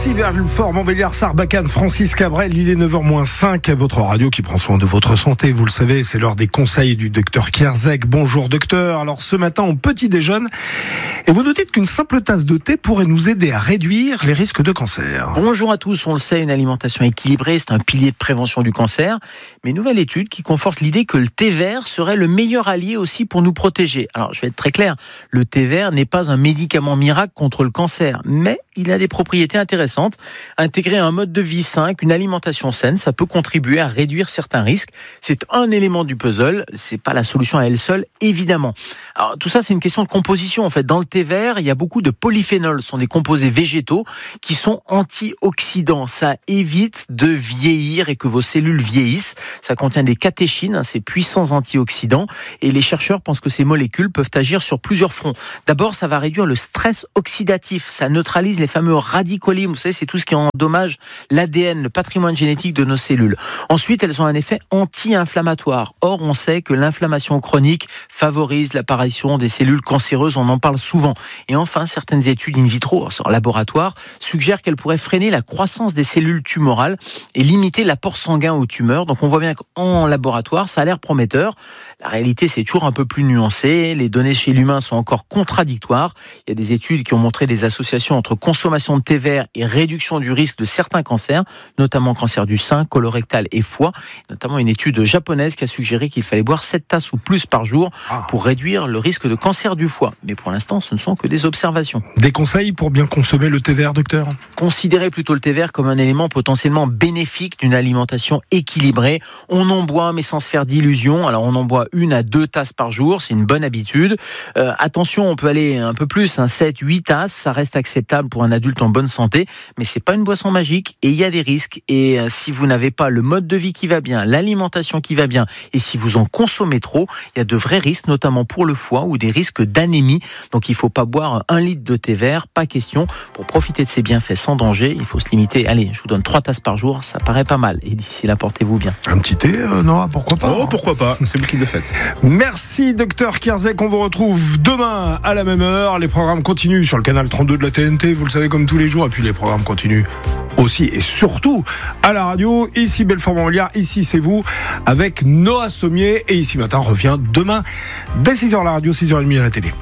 Belfort, Montbéliard, Sarbacane, Francis Cabrel, il est 9h-5, votre radio qui prend soin de votre santé, vous le savez, c'est l'heure des conseils du docteur Kierzek. Bonjour docteur, alors ce matin on petit déjeune, et vous nous dites qu'une simple tasse de thé pourrait nous aider à réduire les risques de cancer. Bonjour à tous, on le sait, une alimentation équilibrée, c'est un pilier de prévention du cancer, mais une nouvelle étude qui conforte l'idée que le thé vert serait le meilleur allié aussi pour nous protéger. Alors je vais être très clair, le thé vert n'est pas un médicament miracle contre le cancer, mais il a des propriétés intéressantes. Intégrer un mode de vie sain, une alimentation saine, ça peut contribuer à réduire certains risques. C'est un élément du puzzle, c'est pas la solution à elle seule, évidemment. Alors tout ça, c'est une question de composition. En fait, dans le thé vert, il y a beaucoup de polyphénols, ce sont des composés végétaux qui sont antioxydants. Ça évite de vieillir et que vos cellules vieillissent. Ça contient des catéchines, ces puissants antioxydants, et les chercheurs pensent que ces molécules peuvent agir sur plusieurs fronts. D'abord, ça va réduire le stress oxydatif, ça neutralise les fameux radicaux libres. Vous savez, c'est tout ce qui endommage l'ADN, le patrimoine génétique de nos cellules. Ensuite, elles ont un effet anti-inflammatoire. Or, on sait que l'inflammation chronique favorise l'apparition des cellules cancéreuses, on en parle souvent. Et enfin, certaines études in vitro, en laboratoire, suggèrent qu'elles pourraient freiner la croissance des cellules tumorales et limiter l'apport sanguin aux tumeurs. Donc on voit bien qu'en laboratoire, ça a l'air prometteur. La réalité, c'est toujours un peu plus nuancé. Les données chez l'humain sont encore contradictoires. Il y a des études qui ont montré des associations entre consommation de thé vert et réduction du risque de certains cancers, notamment cancer du sein, colorectal et foie. Notamment une étude japonaise qui a suggéré qu'il fallait boire 7 tasses ou plus par jour pour réduire le risque de cancer du foie. Mais pour l'instant, ce ne sont que des observations. Des conseils pour bien consommer le thé vert, docteur ? Considérez plutôt le thé vert comme un élément potentiellement bénéfique d'une alimentation équilibrée. On en boit, mais sans se faire d'illusions. Alors on en boit 1 à 2 tasses par jour, c'est une bonne habitude. Attention, on peut aller un peu plus, 7, 8 tasses, ça reste acceptable pour un adulte en bonne santé, mais c'est pas une boisson magique et il y a des risques. Et si vous n'avez pas le mode de vie qui va bien, l'alimentation qui va bien, et si vous en consommez trop, il y a de vrais risques, notamment pour le foie ou des risques d'anémie. Donc il faut pas boire 1 litre de thé vert, pas question. Pour profiter de ses bienfaits sans danger, il faut se limiter. Allez, je vous donne 3 tasses par jour, ça paraît pas mal. Et d'ici là, portez-vous bien. Un petit thé, Nora, pourquoi pas ? Oh, pourquoi pas, c'est vous qui le faites. Merci docteur Kierzek, on vous retrouve demain à la même heure. Les programmes continuent sur le canal 32 de la TNT, vous le savez, comme tous les jours. Et puis les programmes continuent aussi et surtout à la radio. Ici Belfort Montbéliard, ici c'est vous, avec Noah Sommier. Et ici Matin revient demain dès 6h à la radio, 6h30 à la télé.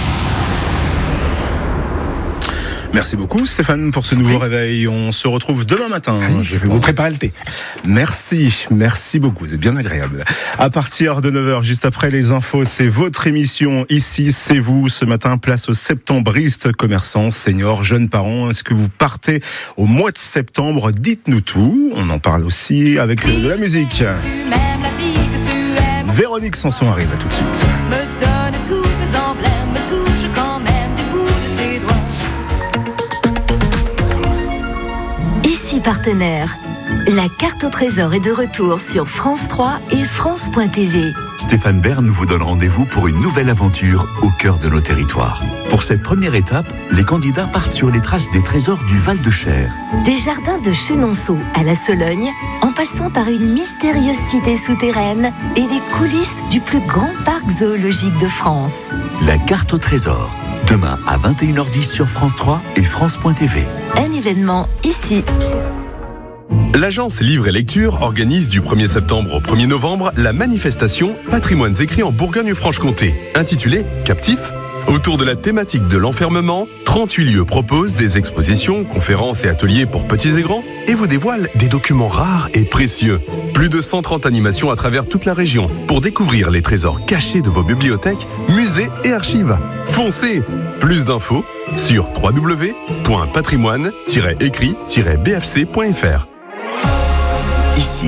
Merci beaucoup Stéphane pour ce nouveau réveil. On se retrouve demain matin. Je vais vous préparer le thé. Merci beaucoup, c'est bien agréable. À partir de 9h, juste après les infos, c'est votre émission. Ici, c'est vous. Ce matin, place aux septembristes, commerçants, seniors, jeunes parents. Est-ce que vous partez au mois de septembre ? Dites-nous tout. On en parle aussi avec de la musique. Véronique Sanson arrive, à tout de suite. Me donne tous ses emblèmes, me touche quand même du bout de ses doigts. Ici Partenaire, la carte au trésor est de retour sur France 3 et France.tv. Stéphane Bern vous donne rendez-vous pour une nouvelle aventure au cœur de nos territoires. Pour cette première étape, les candidats partent sur les traces des trésors du Val-de-Cher. Des jardins de Chenonceau à la Sologne, en passant par une mystérieuse cité souterraine et les coulisses du plus grand parc zoologique de France. La carte au trésor, demain à 21h10 sur France 3 et France.tv. Un événement ici. L'agence Livre et Lecture organise du 1er septembre au 1er novembre la manifestation Patrimoines écrits en Bourgogne-Franche-Comté, intitulée Captif. Autour de la thématique de l'enfermement, 38 lieux proposent des expositions, conférences et ateliers pour petits et grands et vous dévoilent des documents rares et précieux. Plus de 130 animations à travers toute la région pour découvrir les trésors cachés de vos bibliothèques, musées et archives. Foncez! Plus d'infos sur www.patrimoine-écrit-bfc.fr. Ici,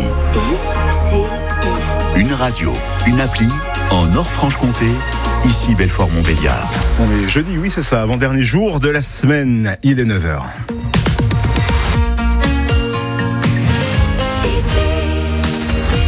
une radio, une appli en Nord-Franche-Comté. Ici Belfort Montbéliard. On est jeudi, oui c'est ça, avant-dernier jour de la semaine, il est 9h. La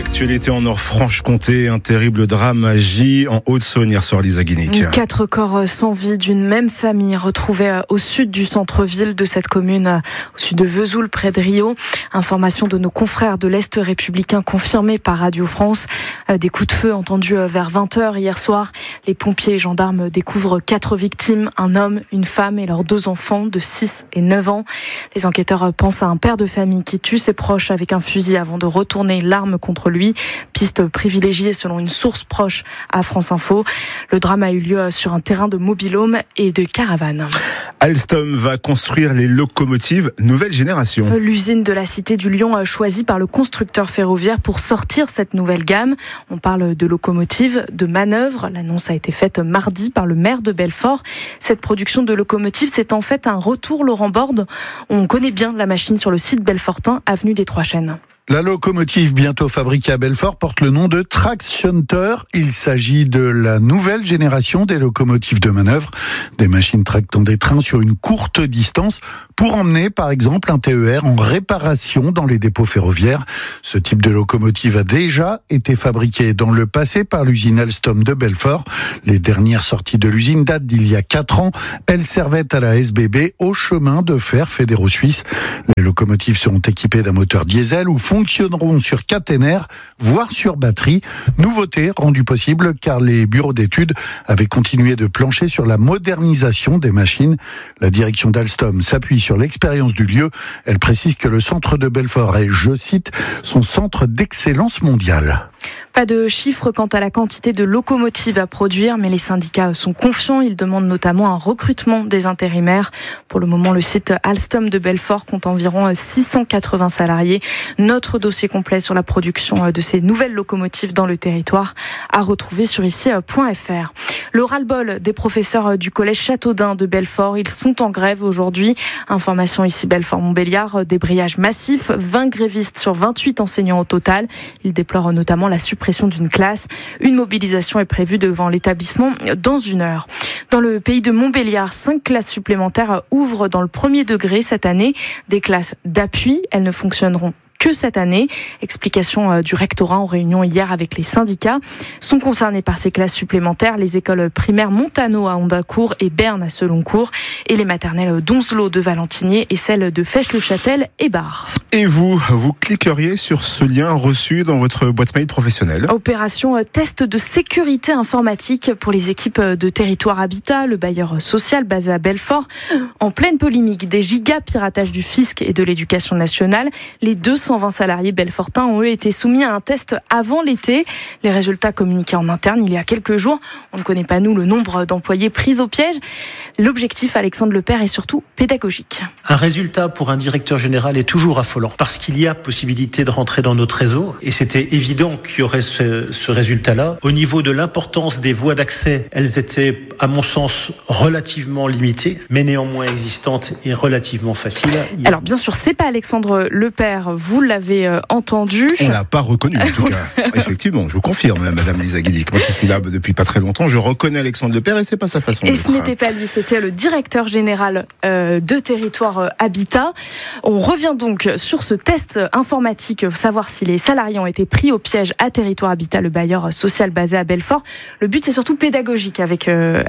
L'actualité en Nord-Franche-Comté, un terrible drame agit en Haute-Saône hier soir, Lisa Guinic. 4 corps sans vie d'une même famille retrouvés au sud du centre-ville de cette commune, au sud de Vesoul, près de Rio. Information de nos confrères de l'Est républicain confirmée par Radio France. Des coups de feu entendus vers 20h hier soir. Les pompiers et gendarmes découvrent 4 victimes, un homme, une femme et leurs 2 enfants de 6 et 9 ans. Les enquêteurs pensent à un père de famille qui tue ses proches avec un fusil avant de retourner l'arme contre lui. Piste privilégiée selon une source proche à France Info. Le drame a eu lieu sur un terrain de mobil-home et de caravane. Alstom va construire les locomotives nouvelle génération. L'usine de la Cité du Lion choisie par le constructeur ferroviaire pour sortir cette nouvelle gamme. On parle de locomotives de manœuvre. L'annonce a été faite mardi par le maire de Belfort. Cette production de locomotives, c'est en fait un retour Laurent Borde. On connaît bien la machine sur le site belfortain, avenue des Trois Chênes. La locomotive bientôt fabriquée à Belfort porte le nom de Traxshunter. Il s'agit de la nouvelle génération des locomotives de manœuvre, des machines tractant des trains sur une courte distance pour emmener par exemple un TER en réparation dans les dépôts ferroviaires. Ce type de locomotive a déjà été fabriqué dans le passé par l'usine Alstom de Belfort. Les dernières sorties de l'usine datent d'il y a 4 ans. Elles servaient à la SBB au chemin de fer fédéro-suisse. Les locomotives seront équipées d'un moteur diesel ou fonctionneront sur caténaire, voire sur batterie. Nouveauté rendue possible car les bureaux d'études avaient continué de plancher sur la modernisation des machines. La direction d'Alstom s'appuie sur l'expérience du lieu. Elle précise que le centre de Belfort est, je cite, son centre d'excellence mondiale. Pas de chiffres quant à la quantité de locomotives à produire, mais les syndicats sont confiants. Ils demandent notamment un recrutement des intérimaires. Pour le moment, le site Alstom de Belfort compte environ 680 salariés. Notre dossier complet sur la production de ces nouvelles locomotives dans le territoire à retrouver sur ici.fr. Le ras-le-bol des professeurs du collège Châteaudun de Belfort, ils sont en grève aujourd'hui. Information ici Belfort-Montbéliard, débrayage massif, 20 grévistes sur 28 enseignants au total. Ils déplorent notamment la suppression d'une classe. Une mobilisation est prévue devant l'établissement dans 1 heure. Dans le pays de Montbéliard, 5 classes supplémentaires ouvrent dans le 1er degré cette année. Des classes d'appui, elles ne fonctionneront que cette année. Explication du rectorat en réunion hier avec les syndicats. Sont concernées par ces classes supplémentaires les écoles primaires Montano à Hondacourt et Berne à Seloncourt et les maternelles d'Oncelot de Valentinier et celles de Fèche-le-Châtel et Bar. Et vous cliqueriez sur ce lien reçu dans votre boîte mail professionnelle. Opération test de sécurité informatique pour les équipes de Territoire Habitat, le bailleur social basé à Belfort. En pleine polémique des giga-piratages du fisc et de l'éducation nationale, les 220 salariés belfortains ont eux été soumis à un test avant l'été. Les résultats communiqués en interne il y a quelques jours. On ne connaît pas, nous, le nombre d'employés pris au piège. L'objectif, Alexandre Lepère, est surtout pédagogique. Un résultat pour un directeur général est toujours affolant parce qu'il y a possibilité de rentrer dans notre réseau et c'était évident qu'il y aurait ce résultat-là. Au niveau de l'importance des voies d'accès, elles étaient, à mon sens, relativement limitées, mais néanmoins existantes et relativement faciles. Alors bien sûr, c'est pas Alexandre Lepère, vous l'avez entendu. On l'a pas reconnu en tout cas. Effectivement, je vous confirme, Madame Lisa Guinic. Moi qui suis là depuis pas très longtemps, je reconnais Alexandre Lepère et c'est pas sa façon d'être. Et ce n'était pas lui, c'était le directeur général de Territoire Habitat. On revient donc sur ce test informatique, savoir si les salariés ont été pris au piège à Territoire Habitat, le bailleur social basé à Belfort. Le but, c'est surtout pédagogique avec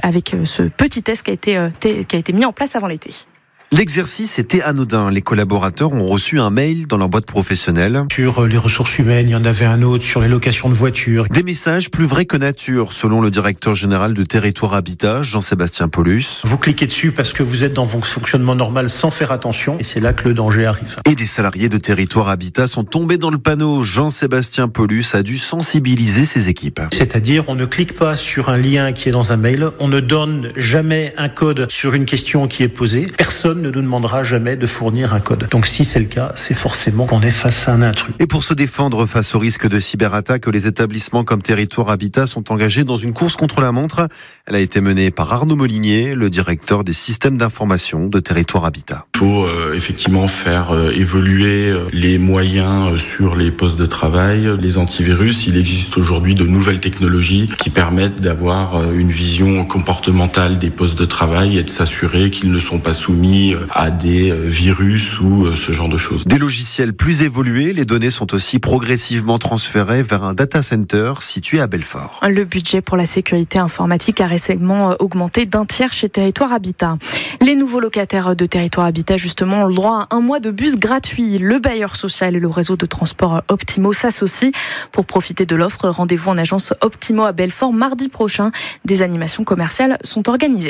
ce petit test qui a été mis en place avant l'été. L'exercice était anodin. Les collaborateurs ont reçu un mail dans leur boîte professionnelle. Sur les ressources humaines, il y en avait un autre sur les locations de voitures. Des messages plus vrais que nature, selon le directeur général de Territoire Habitat, Jean-Sébastien Paulus. Vous cliquez dessus parce que vous êtes dans votre fonctionnement normal sans faire attention et c'est là que le danger arrive. Et des salariés de Territoire Habitat sont tombés dans le panneau. Jean-Sébastien Paulus a dû sensibiliser ses équipes. C'est-à-dire, on ne clique pas sur un lien qui est dans un mail, on ne donne jamais un code sur une question qui est posée. Personne ne nous demandera jamais de fournir un code. Donc si c'est le cas, c'est forcément qu'on est face à un intrus. Et pour se défendre face au risque de cyberattaque, les établissements comme Territoire Habitat sont engagés dans une course contre la montre. Elle a été menée par Arnaud Molinier, le directeur des systèmes d'information de Territoire Habitat. Il faut effectivement faire évoluer les moyens sur les postes de travail, les antivirus. Il existe aujourd'hui de nouvelles technologies qui permettent d'avoir une vision comportementale des postes de travail et de s'assurer qu'ils ne sont pas soumis soumis à des virus ou ce genre de choses. Des logiciels plus évolués, les données sont aussi progressivement transférées vers un data center situé à Belfort. Le budget pour la sécurité informatique a récemment augmenté d'1 tiers chez Territoire Habitat. Les nouveaux locataires de Territoire Habitat, justement, ont le droit à 1 mois de bus gratuit. Le bailleur social et le réseau de transport Optimo s'associent pour profiter de l'offre. Rendez-vous en agence Optimo à Belfort mardi prochain. Des animations commerciales sont organisées.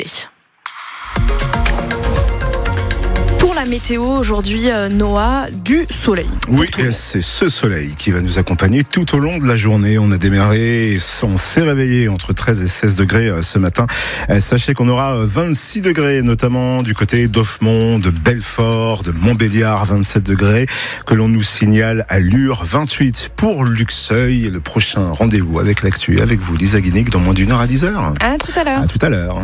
Pour la météo, aujourd'hui, Noah, du soleil. Oui, c'est ce soleil qui va nous accompagner tout au long de la journée. On a démarré, on s'est réveillé entre 13 et 16 degrés ce matin. Sachez qu'on aura 26 degrés, notamment du côté d'Offemont, de Belfort, de Montbéliard, 27 degrés, que l'on nous signale à Lure, 28 pour Luxeuil. Le prochain rendez-vous avec l'actu, avec vous, Lisa Guinic, dans moins d'1 heure à 10h. À tout à l'heure. À tout à l'heure.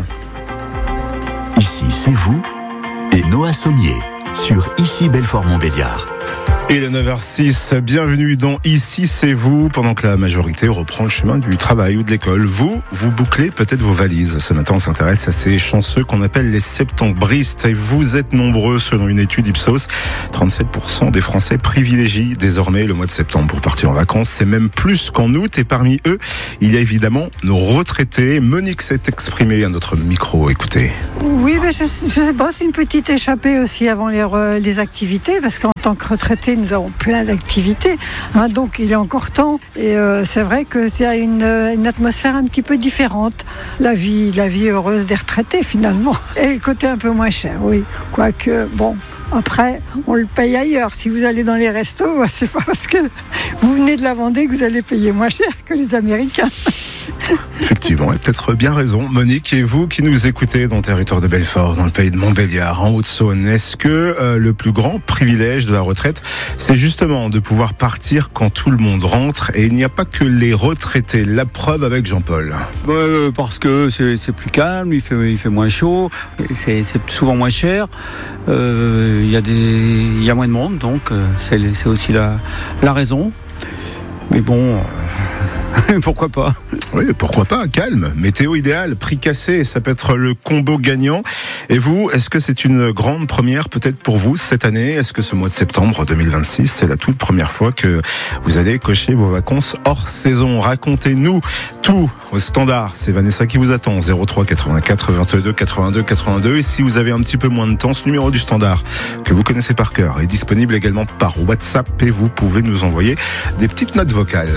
Ici, c'est vous et Noah Sommier sur Ici Belfort-Montbéliard. Et la 9h06, bienvenue dans Ici c'est vous, pendant que la majorité reprend le chemin du travail ou de l'école. Vous bouclez peut-être vos valises. Ce matin, on s'intéresse à ces chanceux qu'on appelle les septembristes. Et vous êtes nombreux, selon une étude Ipsos. 37% des Français privilégient désormais le mois de septembre pour partir en vacances. C'est même plus qu'en août. Et parmi eux, il y a évidemment nos retraités. Monique s'est exprimée à notre micro. Écoutez. Oui, mais je sais pas, c'est une petite échappée aussi avant les activités, parce qu'en tant que retraités, nous avons plein d'activités, donc il est encore temps. Et c'est vrai que c'est une atmosphère un petit peu différente. La vie heureuse des retraités finalement. Et le côté un peu moins cher, oui. Quoique, bon, après, on le paye ailleurs. Si vous allez dans les restos, c'est pas parce que vous venez de la Vendée que vous allez payer moins cher que les Américains. Effectivement, et peut-être bien raison, Monique. Et vous qui nous écoutez dans le territoire de Belfort, dans le pays de Montbéliard, en Haute-Saône, est-ce que le plus grand privilège de la retraite, c'est justement de pouvoir partir quand tout le monde rentre? Et il n'y a pas que les retraités. La preuve avec Jean-Paul. Parce que c'est plus calme, il fait moins chaud, c'est souvent moins cher. Il y a moins de monde, donc c'est aussi la raison. Mais bon, pourquoi pas? Oui, pourquoi pas, calme, météo idéale, prix cassé, ça peut être le combo gagnant. Et vous, est-ce que c'est une grande première peut-être pour vous cette année? Est-ce que ce mois de septembre 2026, c'est la toute première fois que vous allez cocher vos vacances hors saison? Racontez-nous tout au standard, c'est Vanessa qui vous attend, 03 84 22 82 82. Et si vous avez un petit peu moins de temps, ce numéro du standard que vous connaissez par cœur est disponible également par WhatsApp et vous pouvez nous envoyer des petites notes vocales.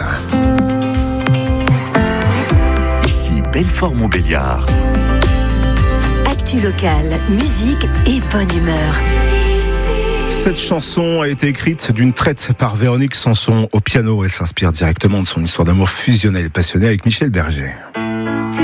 Belfort-Montbéliard. Actu locale, musique et bonne humeur. Cette chanson a été écrite d'une traite par Véronique Sanson au piano. Elle s'inspire directement de son histoire d'amour fusionnel et passionné avec Michel Berger.